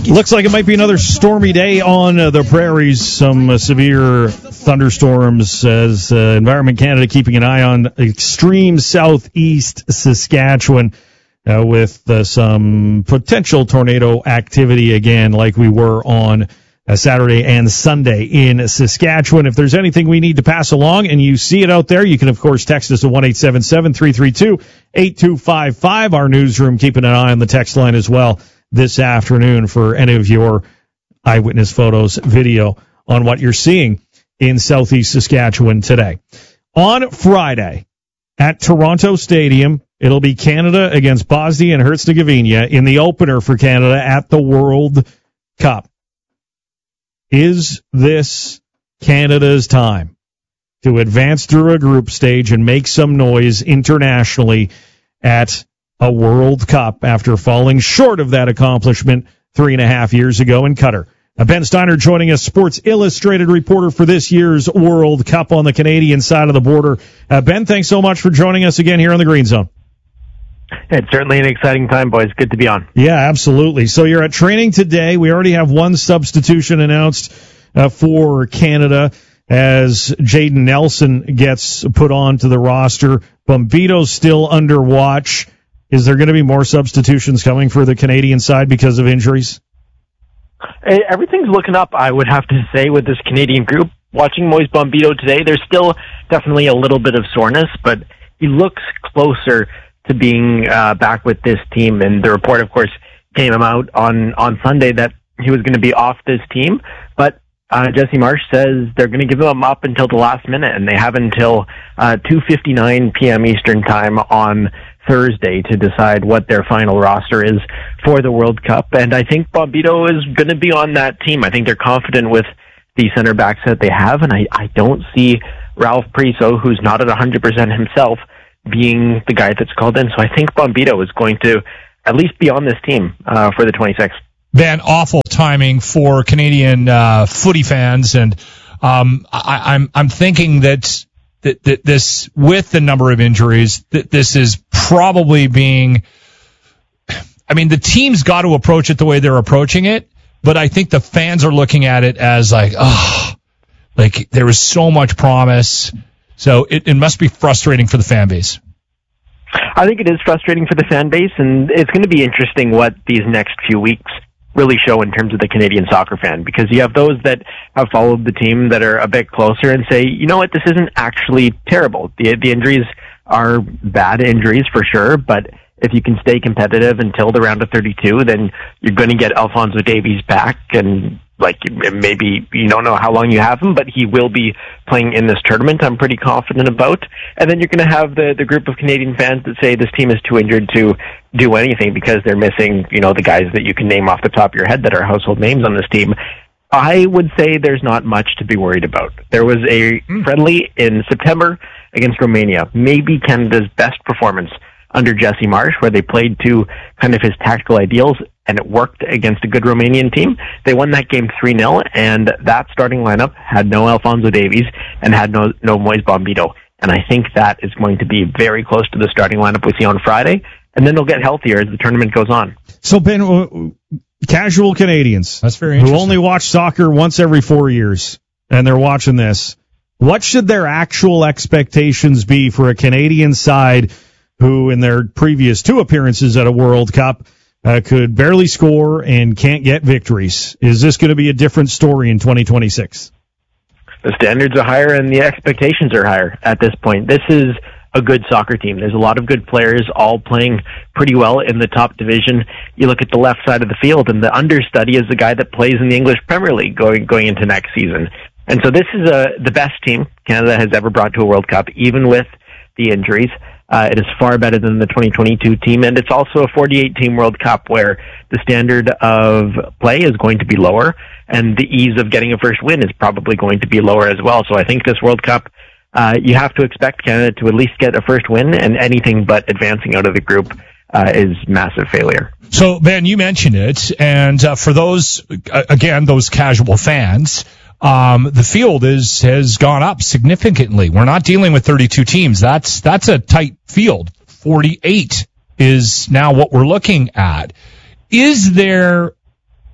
Looks like it might be another stormy day on the prairies. Some severe thunderstorms as Environment Canada keeping an eye on extreme southeast Saskatchewan with some potential tornado activity again like we were on Saturday and Sunday in Saskatchewan. If there's anything we need to pass along and you see it out there, you can, of course, text us at 1-877-332-8255. Our newsroom keeping an eye on the text line as well this afternoon for any of your eyewitness photos, video on what you're seeing in southeast Saskatchewan today. On Friday at Toronto Stadium, it'll be Canada against Bosnia and Herzegovina in the opener for Canada at the World Cup. Is this Canada's time to advance through a group stage and make some noise internationally at a World Cup after falling short of that accomplishment 3.5 years ago in Qatar? Ben Steiner joining us, Sports Illustrated reporter for this year's World Cup on the Canadian side of the border. Ben, thanks so much for joining us again here on the Green Zone. It's certainly an exciting time, boys. Good to be on. Yeah, absolutely. So you're at training today. We already have one substitution announced for Canada as Jaden Nelson gets put onto the roster. Bombito's still under watch. Is there going to be more substitutions coming for the Canadian side because of injuries? Everything's looking up, I would have to say, with this Canadian group. Watching Moise Bombito today, there's still definitely a little bit of soreness, but he looks closer to being back with this team. And the report, of course, came out on Sunday that he was going to be off this team. But Jesse Marsh says they're going to give him up until the last minute, and they have until 2:59 p.m. Eastern Time on Thursday to decide what their final roster is for the World Cup. And I think Bombito is going to be on that team. I think they're confident with the center backs that they have, and I don't see Ralph Priso, who's not at 100% himself, being the guy that's called in. So I think Bombito is going to at least be on this team for the 26th. Van, awful timing for Canadian footy fans, and I'm thinking that this, with the number of injuries, that this is probably being, I mean, the team's got to approach it the way they're approaching it, but I think the fans are looking at it as like there was so much promise. So it must be frustrating for the fan base. I think it is frustrating for the fan base, and it's going to be interesting what these next few weeks really show in terms of the Canadian soccer fan, because you have those that have followed the team that are a bit closer and say, you know what, this isn't actually terrible. The injuries are bad injuries for sure, but if you can stay competitive until the round of 32, then you're going to get Alphonso Davies back, and maybe you don't know how long you have him, but he will be playing in this tournament, I'm pretty confident about. And then you're going to have the group of Canadian fans that say this team is too injured to do anything because they're missing, the guys that you can name off the top of your head that are household names on this team. I would say there's not much to be worried about. There was a friendly in September against Romania, maybe Canada's best performance under Jesse Marsh, where they played to kind of his tactical ideals, and it worked against a good Romanian team. They won that game 3-0, and that starting lineup had no Alphonso Davies and had no Moise Bombito. And I think that is going to be very close to the starting lineup we see on Friday, and then they'll get healthier as the tournament goes on. So, Ben, casual Canadians, that's very interesting, who only watch soccer once every 4 years, and they're watching this, what should their actual expectations be for a Canadian side who in their previous 2 appearances at a World Cup could barely score and can't get victories? Is this going to be a different story in 2026? The standards are higher and the expectations are higher at this point. This is a good soccer team. There's a lot of good players all playing pretty well in the top division. You look at the left side of the field, and the understudy is the guy that plays in the English Premier League going into next season. And so this is the best team Canada has ever brought to a World Cup, even with the injuries. It is far better than the 2022 team, and it's also a 48-team World Cup where the standard of play is going to be lower, and the ease of getting a first win is probably going to be lower as well. So I think this World Cup, you have to expect Canada to at least get a first win, and anything but advancing out of the group is massive failure. So, Ben, you mentioned it, and for those, again, those casual fans, the field has gone up significantly. We're not dealing with 32 teams. That's a tight field. 48 is now what we're looking at. Is there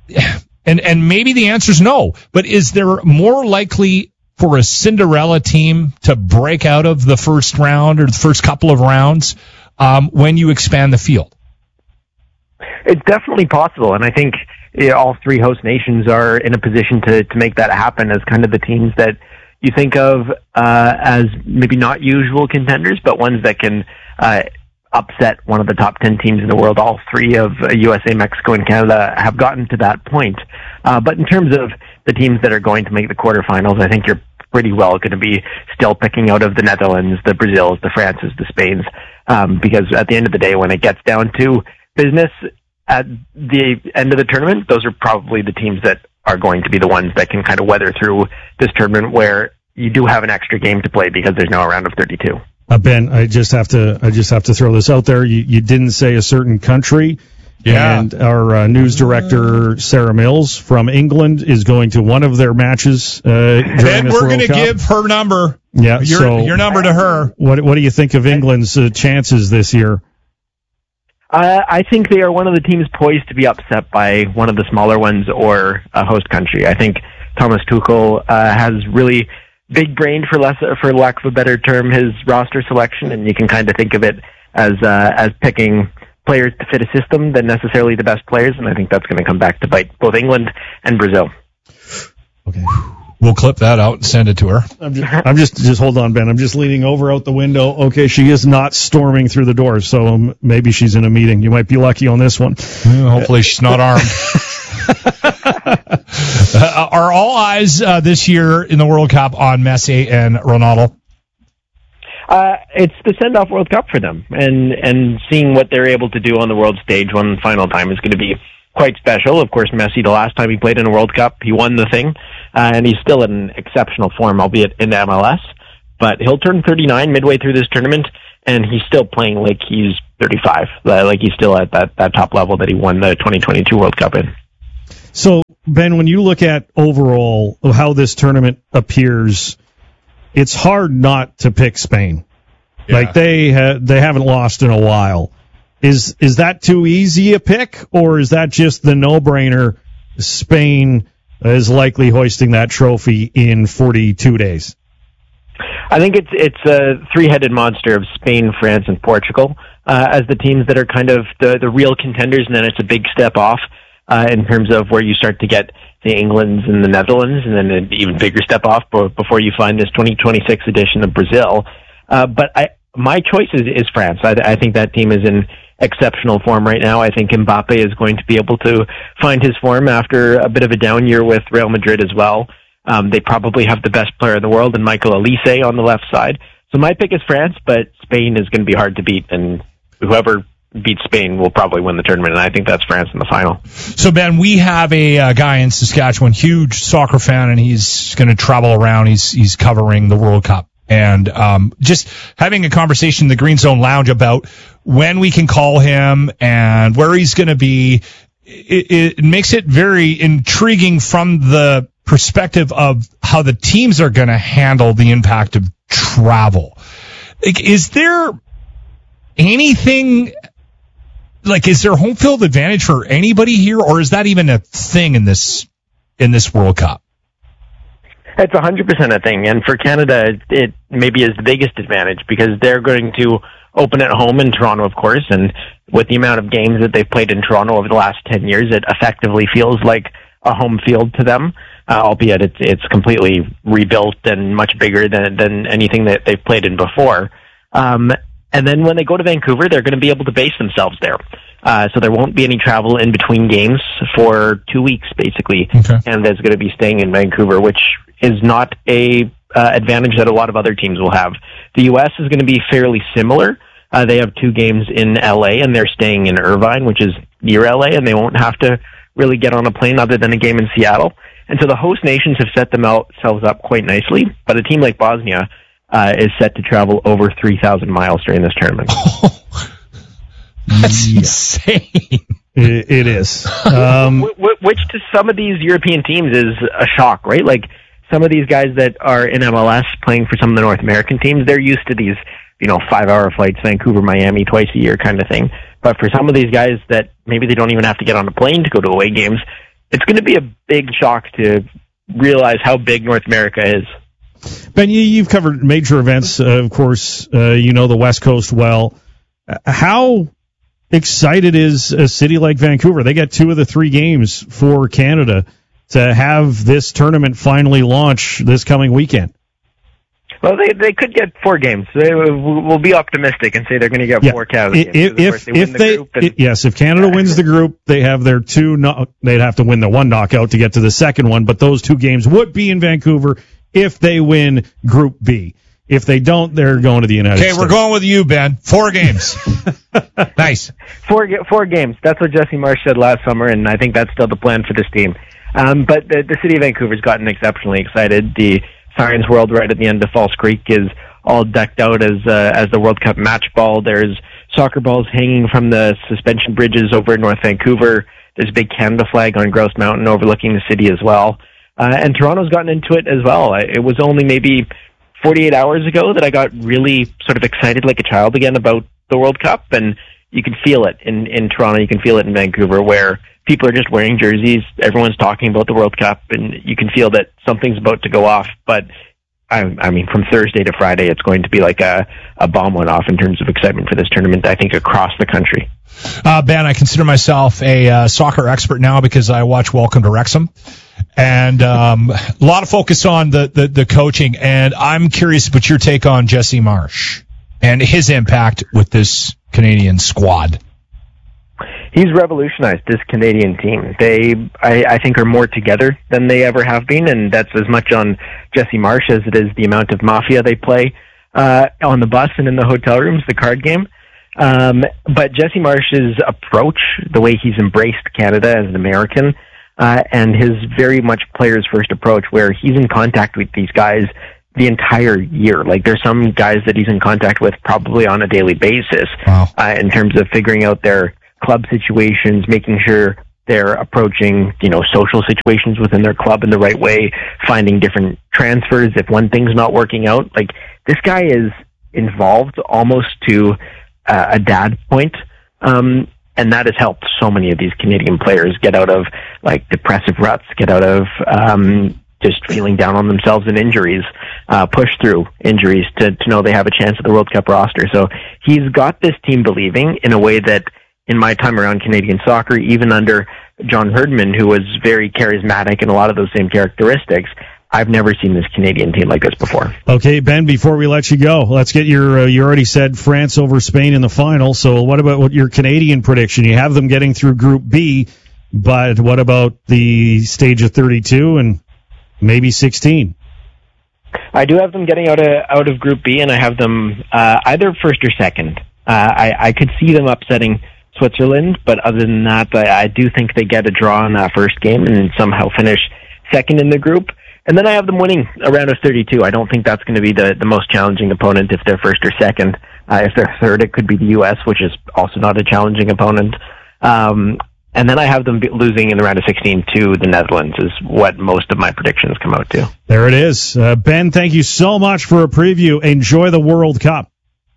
and maybe the answer is no, but is there more likely for a Cinderella team to break out of the first round or the first couple of rounds when you expand the field? It's definitely possible, and I think all three host nations are in a position to make that happen as kind of the teams that you think of as maybe not usual contenders, but ones that can upset one of the top 10 teams in the world. All three of USA, Mexico, and Canada have gotten to that point. But in terms of the teams that are going to make the quarterfinals, I think you're pretty well going to be still picking out of the Netherlands, the Brazils, the Frances, the Spains, because at the end of the day, when it gets down to business at the end of the tournament, those are probably the teams that are going to be the ones that can kind of weather through this tournament where you do have an extra game to play because there's now a round of 32. Ben, I just have to throw this out there. You didn't say a certain country. Yeah. And our news director, Sarah Mills from England, is going to one of their matches during and this we're going to give her number. Yeah, your number to her. What do you think of England's chances this year? I think they are one of the teams poised to be upset by one of the smaller ones or a host country. I think Thomas Tuchel has really big-brained, for lack of a better term, his roster selection, and you can kind of think of it as picking players to fit a system than necessarily the best players, and I think that's going to come back to bite both England and Brazil. Okay. We'll clip that out and send it to her. I'm just hold on, Ben. I'm just leaning over out the window. Okay, she is not storming through the doors, so maybe she's in a meeting. You might be lucky on this one. Well, hopefully she's not armed. Are all eyes this year in the World Cup on Messi and Ronaldo? It's the send-off World Cup for them, and seeing what they're able to do on the world stage one final time is going to be quite special. Of course, Messi, the last time he played in a World Cup, he won the thing, and he's still in exceptional form, albeit in the MLS. But he'll turn 39 midway through this tournament, and he's still playing like he's 35, like he's still at that top level that he won the 2022 World Cup in. So, Ben, when you look at overall how this tournament appears, it's hard not to pick Spain. Yeah. Like they haven't lost in a while. Is that too easy a pick, or is that just the no-brainer? Spain is likely hoisting that trophy in 42 days. I think it's a three-headed monster of Spain, France, and Portugal as the teams that are kind of the real contenders, and then it's a big step off in terms of where you start to get the Englands and the Netherlands, and then an even bigger step off before you find this 2026 edition of Brazil. But my choice is France. I think that team is in exceptional form right now. I think Mbappe is going to be able to find his form after a bit of a down year with Real Madrid as well. They probably have the best player in the world in Michael Olise on the left side. So my pick is France, but Spain is going to be hard to beat, and whoever beats Spain will probably win the tournament, and I think that's France in the final. So, Ben, we have a guy in Saskatchewan, huge soccer fan, and he's going to travel around. He's covering the World Cup. And just having a conversation in the Green Zone Lounge about when we can call him and where he's going to be, it makes it very intriguing from the perspective of how the teams are going to handle the impact of travel. Is there anything, is there home field advantage for anybody here, or is that even a thing in this World Cup? It's 100% a thing, and for Canada, it maybe is the biggest advantage because they're going to open at home in Toronto, of course, and with the amount of games that they've played in Toronto over the last 10 years, it effectively feels like a home field to them, albeit it's completely rebuilt and much bigger than anything that they've played in before. And then when they go to Vancouver, they're going to be able to base themselves there. So there won't be any travel in between games for 2 weeks, basically. Okay. Canada's going to be staying in Vancouver, which is not a advantage that a lot of other teams will have. The U.S. is going to be fairly similar. They have 2 games in L.A., and they're staying in Irvine, which is near L.A., and they won't have to really get on a plane other than a game in Seattle. And so the host nations have set themselves up quite nicely, but a team like Bosnia is set to travel over 3,000 miles during this tournament. That's insane. It is. Which to some of these European teams is a shock, right? Like some of these guys that are in MLS playing for some of the North American teams, they're used to these, 5-hour flights, Vancouver, Miami, twice a year kind of thing. But for some of these guys that maybe they don't even have to get on a plane to go to away games, it's going to be a big shock to realize how big North America is. Ben, you've covered major events, of course. You know the West Coast well. How excited is a city like Vancouver? They got 2 of the 3 games for Canada to have this tournament finally launch this coming weekend. Well, they could get 4 games. We'll be optimistic and say they're going to get 4 Canada games. If Canada wins the group, they have their 2. They'd have to win the 1 knockout to get to the second one, but those 2 games would be in Vancouver if they win Group B. If they don't, they're going to the United States. Okay, we're going with you, Ben. 4 games. Nice. 4 games. That's what Jesse Marsh said last summer, and I think that's still the plan for this team. But the city of Vancouver's gotten exceptionally excited. The Science World right at the end of False Creek is all decked out as the World Cup match ball. There's soccer balls hanging from the suspension bridges over in North Vancouver. There's a big Canada flag on Grouse Mountain overlooking the city as well. And Toronto's gotten into it as well. It was only maybe 48 hours ago that I got really sort of excited like a child again about the World Cup, and you can feel it in Toronto, you can feel it in Vancouver, where people are just wearing jerseys, everyone's talking about the World Cup, and you can feel that something's about to go off. But I mean, from Thursday to Friday, it's going to be like a bomb went off in terms of excitement for this tournament, I think, across the country. Ben, I consider myself a soccer expert now because I watch Welcome to Wrexham. And a lot of focus on the coaching, and I'm curious about your take on Jesse Marsh and his impact with this Canadian squad. He's revolutionized this Canadian team. They, I think, are more together than they ever have been, and that's as much on Jesse Marsh as it is the amount of mafia they play on the bus and in the hotel rooms, the card game. But Jesse Marsh's approach, the way he's embraced Canada as an American, and his very much players first approach, where he's in contact with these guys the entire year. Like, there's some guys that he's in contact with probably on a daily basis. Wow. In terms of figuring out their club situations, making sure they're approaching, social situations within their club in the right way, finding different transfers if one thing's not working out. Like, this guy is involved almost to a dad point. And that has helped so many of these Canadian players get out of like depressive ruts, get out of just feeling down on themselves in injuries, push through injuries to know they have a chance at the World Cup roster. So he's got this team believing in a way that in my time around Canadian soccer, even under John Herdman, who was very charismatic and a lot of those same characteristics, I've never seen this Canadian team like this before. Okay, Ben, before we let you go, let's get your, you already said France over Spain in the final, so what about your Canadian prediction? You have them getting through Group B, but what about the stage of 32 and maybe 16? I do have them getting out of Group B, and I have them either first or second. I could see them upsetting Switzerland, but other than that, I do think they get a draw in that first game and somehow finish second in the group. And then I have them winning a round of 32. I don't think that's going to be the most challenging opponent if they're first or second. If they're third, it could be the U.S., which is also not a challenging opponent. And then I have them losing in the round of 16 to the Netherlands is what most of my predictions come out to. There it is. Ben, thank you so much for a preview. Enjoy the World Cup.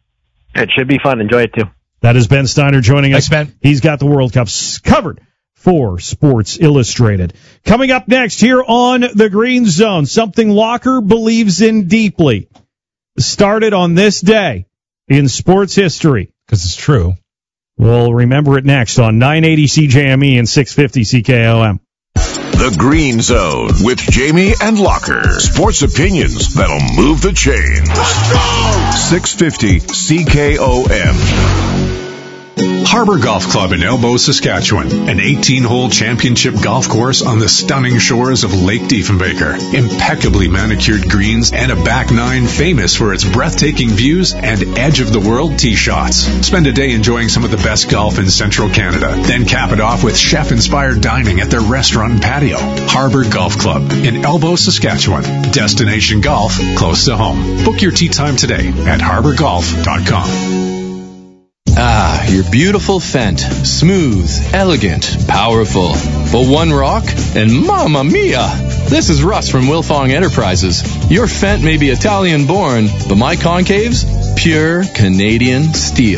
It should be fun. Enjoy it, too. That is Ben Steiner joining us. Thanks, Ben. He's got the World Cup covered for Sports Illustrated. Coming up next here on the Green Zone, something Locker believes in deeply. Started on this day in sports history. Because it's true. We'll remember it next on 980 CJME and 650 CKOM. The Green Zone with Jamie and Locker. Sports opinions that'll move the chains. Let's go! 650 CKOM. Harbor Golf Club in Elbow, Saskatchewan, an 18-hole championship golf course on the stunning shores of Lake Diefenbaker. Impeccably manicured greens and a back nine famous for its breathtaking views and edge-of-the-world tee shots. Spend a day enjoying some of the best golf in central Canada. Then cap it off with chef-inspired dining at their restaurant and patio. Harbor Golf Club in Elbow, Saskatchewan. Destination golf close to home. Book your tee time today at harborgolf.com. Ah, your beautiful Fendt. Smooth, elegant, powerful. But one rock, and mamma mia! This is Russ from Wilfong Enterprises. Your Fendt may be Italian-born, but my concaves? Pure Canadian steel.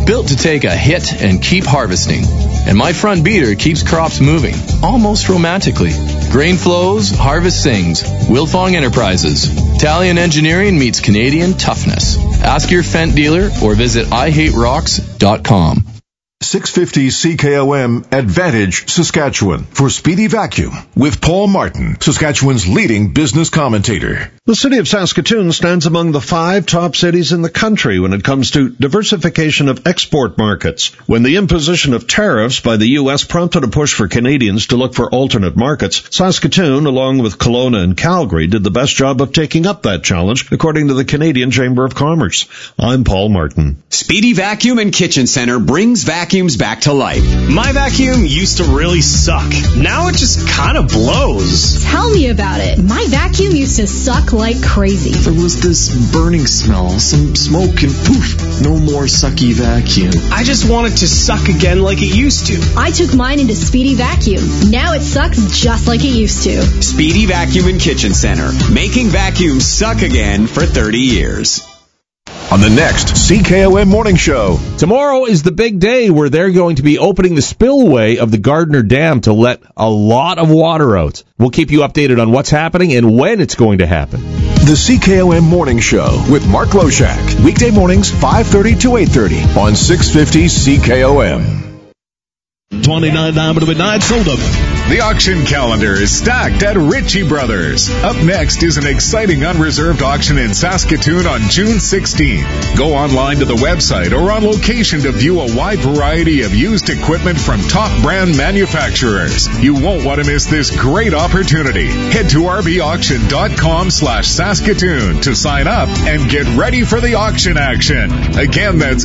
built to take a hit and keep harvesting. And my front beater keeps crops moving, almost romantically. Grain flows, harvest sings. Wilfong Enterprises. Italian engineering meets Canadian toughness. Ask your Fendt dealer or visit IHateRocks.com. 650 CKOM Advantage, Saskatchewan, for Speedy Vacuum with Paul Martin, Saskatchewan's leading business commentator. The city of Saskatoon stands among the 5 top cities in the country when it comes to diversification of export markets. When the imposition of tariffs by the U.S. prompted a push for Canadians to look for alternate markets, Saskatoon, along with Kelowna and Calgary, did the best job of taking up that challenge, according to the Canadian Chamber of Commerce. I'm Paul Martin. Speedy Vacuum and Kitchen Center brings vacuums back to life. My vacuum used to really suck. Now it just kind of blows. Tell me about it. My vacuum used to suck like crazy. There was this burning smell, some smoke, and poof, no more sucky vacuum. I just want it to suck again like it used to. I took mine into Speedy Vacuum. Now it sucks just like it used to. Speedy Vacuum and Kitchen Center, making vacuums suck again for 30 years. On the next CKOM Morning Show. Tomorrow is the big day where they're going to be opening the spillway of the Gardner Dam to let a lot of water out. We'll keep you updated on what's happening and when it's going to happen. The CKOM Morning Show with Mark Loshak. Weekday mornings, 5:30 to 8:30 on 650 CKOM. 29 to midnight, sold up. The auction calendar is stacked at Ritchie Brothers. Up next is an exciting unreserved auction in Saskatoon on June 16th. Go online to the website or on location to view a wide variety of used equipment from top brand manufacturers. You won't want to miss this great opportunity. Head to rbauction.com/Saskatoon to sign up and get ready for the auction action. Again, that's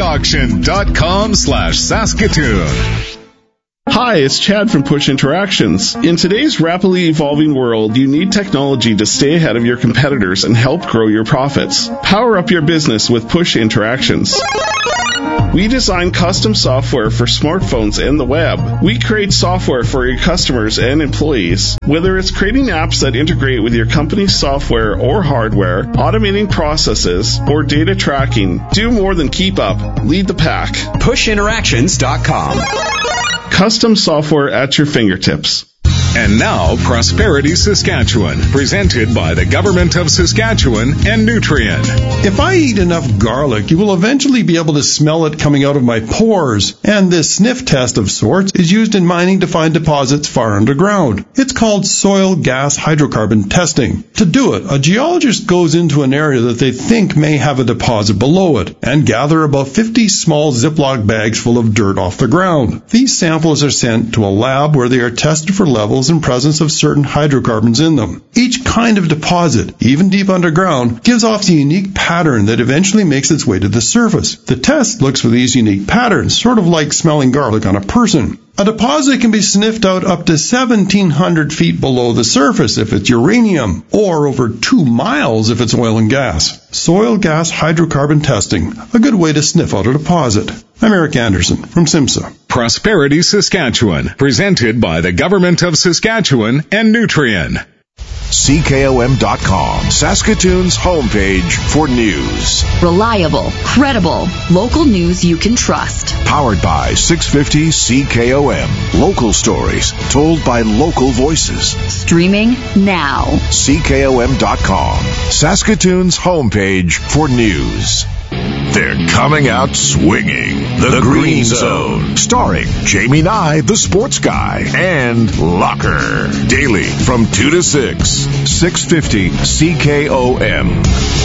rbauction.com/Saskatoon. Hi, it's Chad from Push Interactions. In today's rapidly evolving world, you need technology to stay ahead of your competitors and help grow your profits. Power up your business with Push Interactions. We design custom software for smartphones and the web. We create software for your customers and employees. Whether it's creating apps that integrate with your company's software or hardware, automating processes, or data tracking, do more than keep up. Lead the pack. PushInteractions.com. Custom software at your fingertips. And now, Prosperity Saskatchewan, presented by the Government of Saskatchewan and Nutrien. If I eat enough garlic, you will eventually be able to smell it coming out of my pores. And this sniff test of sorts is used in mining to find deposits far underground. It's called soil gas hydrocarbon testing. To do it, a geologist goes into an area that they think may have a deposit below it and gather about 50 small Ziploc bags full of dirt off the ground. These samples are sent to a lab where they are tested for levels and presence of certain hydrocarbons in them. Each kind of deposit, even deep underground, gives off the unique pattern that eventually makes its way to the surface. The test looks for these unique patterns, sort of like smelling garlic on a person. A deposit can be sniffed out up to 1,700 feet below the surface if it's uranium, or over 2 miles if it's oil and gas. Soil gas hydrocarbon testing, a good way to sniff out a deposit. I'm Eric Anderson from SIMSA. Prosperity Saskatchewan, presented by the Government of Saskatchewan and Nutrien. CKOM.com, Saskatoon's homepage for news. Reliable, credible, local news you can trust. Powered by 650 CKOM. Local stories told by local voices. Streaming now. CKOM.com, Saskatoon's homepage for news. They're coming out swinging. The Green Zone. Starring Jamie Nye, the sports guy, and Locker. Daily from 2 to 6. 650 CKOM.